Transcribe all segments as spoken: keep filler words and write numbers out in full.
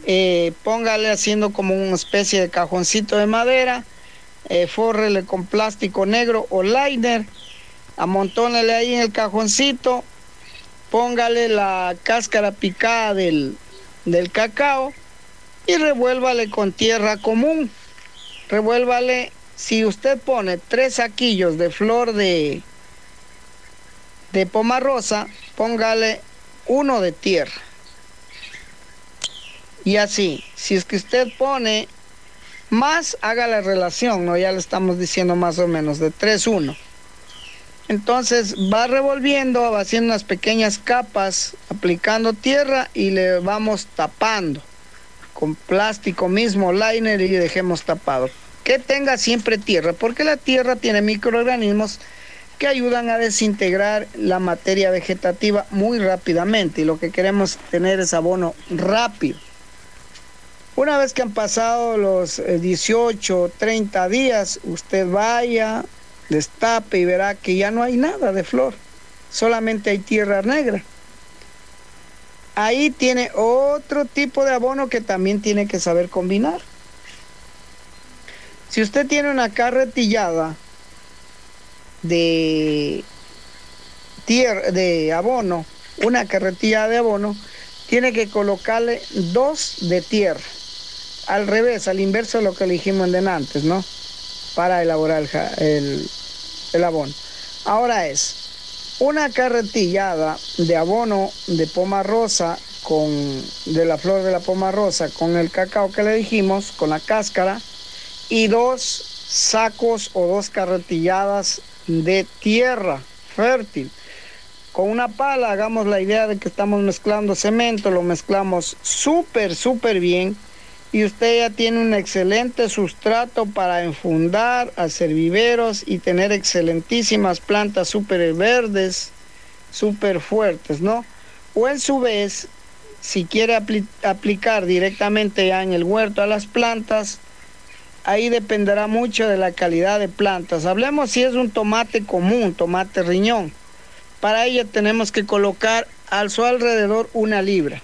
eh, póngale haciendo como una especie de cajoncito de madera, eh, fórrele con plástico negro o liner, amontónele ahí en el cajoncito, póngale la cáscara picada del, del cacao y revuélvale con tierra común. Revuélvale, si usted pone tres saquillos de flor de, de pomarosa, póngale uno de tierra. Y así, si es que usted pone más, haga la relación, ¿no? Ya le estamos diciendo más o menos, de tres uno. Entonces va revolviendo, va haciendo unas pequeñas capas, aplicando tierra y le vamos tapando con plástico mismo, liner, y dejemos tapado. Que tenga siempre tierra, porque la tierra tiene microorganismos que ayudan a desintegrar la materia vegetativa muy rápidamente, y lo que queremos tener es abono rápido. Una vez que han pasado los dieciocho, treinta días, usted vaya, destape y verá que ya no hay nada de flor, solamente hay tierra negra. Ahí tiene otro tipo de abono que también tiene que saber combinar. Si usted tiene una carretillada de tierra, de abono, una carretilla de abono, tiene que colocarle dos de tierra. Al revés, al inverso de lo que le dijimos de antes, ¿no? Para elaborar el, el, el abono. Ahora es una carretillada de abono de pomarosa con, de la flor de la pomarosa con el cacao que le dijimos, con la cáscara, y dos sacos o dos carretilladas de tierra fértil. Con una pala hagamos la idea de que estamos mezclando cemento, lo mezclamos súper, súper bien, y usted ya tiene un excelente sustrato para enfundar, hacer viveros y tener excelentísimas plantas súper verdes, súper fuertes, ¿no? O en su vez, si quiere apl- aplicar directamente ya en el huerto a las plantas, ahí dependerá mucho de la calidad de plantas. Hablemos si es un tomate común, tomate riñón. Para ello tenemos que colocar a su alrededor una libra.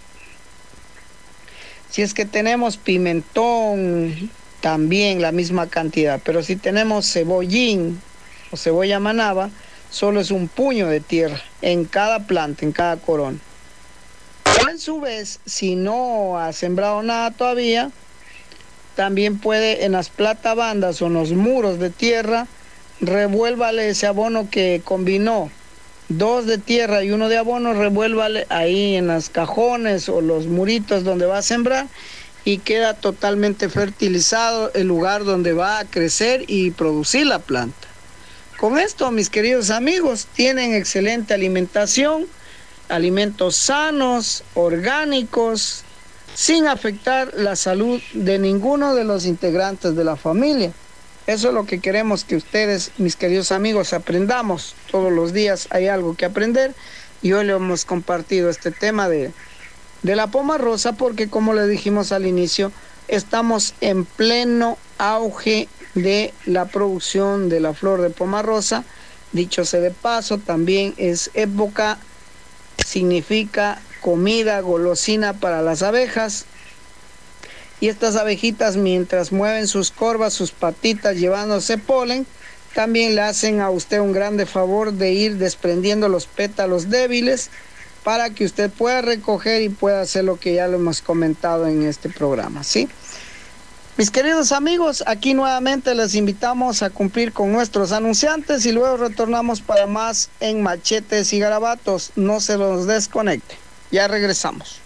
Si es que tenemos pimentón, también la misma cantidad. Pero si tenemos cebollín o cebolla manaba, solo es un puño de tierra en cada planta, en cada corona. O en su vez, si no ha sembrado nada todavía, también puede en las platabandas o en los muros de tierra, revuélvale ese abono que combinó. Dos de tierra y uno de abono, revuélvale ahí en los cajones o los muritos donde va a sembrar, y queda totalmente fertilizado el lugar donde va a crecer y producir la planta. Con esto, mis queridos amigos, tienen excelente alimentación, alimentos sanos, orgánicos, sin afectar la salud de ninguno de los integrantes de la familia. Eso es lo que queremos que ustedes, mis queridos amigos, aprendamos. Todos los días hay algo que aprender, y hoy le hemos compartido este tema de, de la pomarosa porque, como le dijimos al inicio, estamos en pleno auge de la producción de la flor de pomarosa. Dicho sea de paso, también es época, significa comida, golosina para las abejas. Y estas abejitas, mientras mueven sus corvas, sus patitas llevándose polen, también le hacen a usted un grande favor de ir desprendiendo los pétalos débiles para que usted pueda recoger y pueda hacer lo que ya lo hemos comentado en este programa, ¿sí? Mis queridos amigos, aquí nuevamente les invitamos a cumplir con nuestros anunciantes y luego retornamos para más en Machetes y Garabatos. No se los desconecte. Ya regresamos.